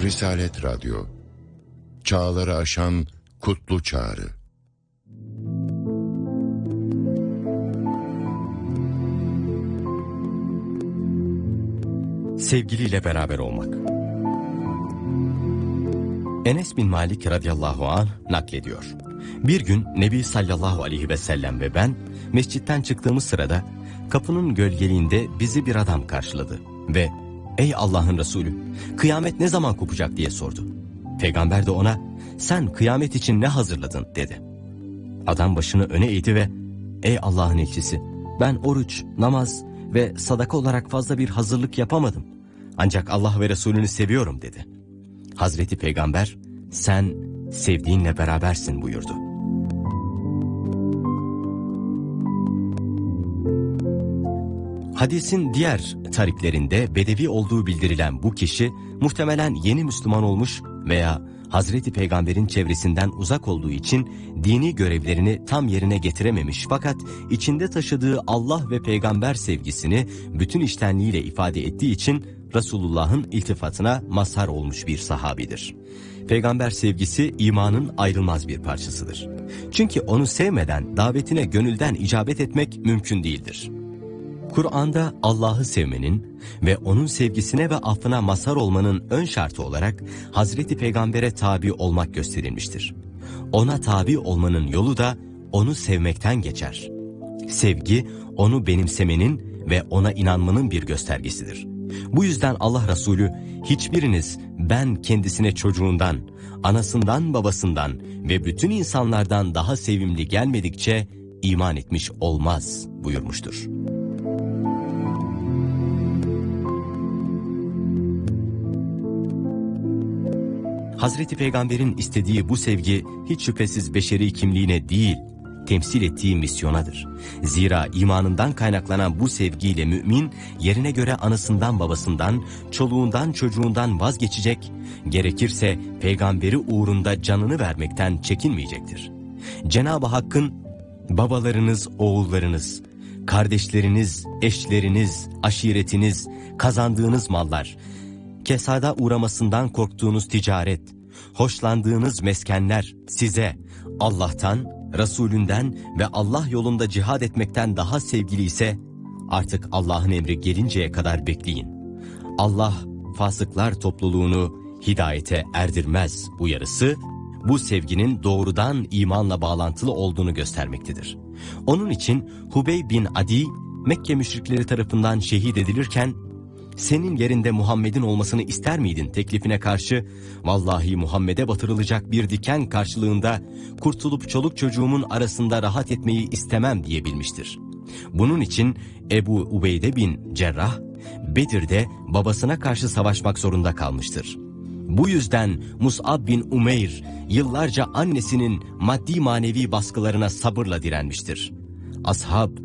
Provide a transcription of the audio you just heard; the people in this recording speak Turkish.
Risalet Radyo, çağları aşan kutlu çağrı. Sevgiliyle beraber olmak. Enes bin Malik radıyallahu anh naklediyor. Bir gün Nebi sallallahu aleyhi ve sellem ve ben mescitten çıktığımız sırada kapının gölgeliğinde bizi bir adam karşıladı ve "Ey Allah'ın Resulü, kıyamet ne zaman kopacak?" diye sordu. Peygamber de ona "Sen kıyamet için ne hazırladın?" dedi. Adam başını öne eğdi ve "Ey Allah'ın elçisi, ben oruç, namaz ve sadaka olarak fazla bir hazırlık yapamadım. Ancak Allah ve Resulünü seviyorum" dedi. Hazreti Peygamber "Sen sevdiğinle berabersin" buyurdu. Hadisin diğer tariklerinde bedevi olduğu bildirilen bu kişi muhtemelen yeni Müslüman olmuş veya Hazreti Peygamber'in çevresinden uzak olduğu için dini görevlerini tam yerine getirememiş, fakat içinde taşıdığı Allah ve Peygamber sevgisini bütün içtenliğiyle ifade ettiği için Resulullah'ın iltifatına mazhar olmuş bir sahabidir. Peygamber sevgisi imanın ayrılmaz bir parçasıdır. Çünkü onu sevmeden davetine gönülden icabet etmek mümkün değildir. Kur'an'da Allah'ı sevmenin ve onun sevgisine ve affına mazhar olmanın ön şartı olarak Hazreti Peygamber'e tabi olmak gösterilmiştir. Ona tabi olmanın yolu da onu sevmekten geçer. Sevgi, onu benimsemenin ve ona inanmanın bir göstergesidir. Bu yüzden Allah Resulü "Hiçbiriniz ben kendisine çocuğundan, anasından, babasından ve bütün insanlardan daha sevimli gelmedikçe iman etmiş olmaz" buyurmuştur. Hazreti Peygamber'in istediği bu sevgi hiç şüphesiz beşeri kimliğine değil, temsil ettiği misyonadır. Zira imanından kaynaklanan bu sevgiyle mümin yerine göre anasından babasından, çoluğundan çocuğundan vazgeçecek, gerekirse peygamberi uğrunda canını vermekten çekinmeyecektir. Cenab-ı Hakk'ın babalarınız, oğullarınız, kardeşleriniz, eşleriniz, aşiretiniz, kazandığınız mallar, kesada uğramasından korktuğunuz ticaret, hoşlandığınız meskenler size Allah'tan, Resulünden ve Allah yolunda cihad etmekten daha sevgili ise artık Allah'ın emri gelinceye kadar bekleyin. Allah fasıklar topluluğunu hidayete erdirmez uyarısı, bu sevginin doğrudan imanla bağlantılı olduğunu göstermektedir. Onun için Hubey bin Adi Mekke müşrikleri tarafından şehit edilirken "Senin yerinde Muhammed'in olmasını ister miydin?" teklifine karşı "Vallahi Muhammed'e batırılacak bir diken karşılığında kurtulup çoluk çocuğumun arasında rahat etmeyi istemem" diyebilmiştir. Bunun için Ebu Ubeyde bin Cerrah Bedir'de babasına karşı savaşmak zorunda kalmıştır. Bu yüzden Mus'ab bin Umeyr yıllarca annesinin maddi manevi baskılarına sabırla direnmiştir. Ashab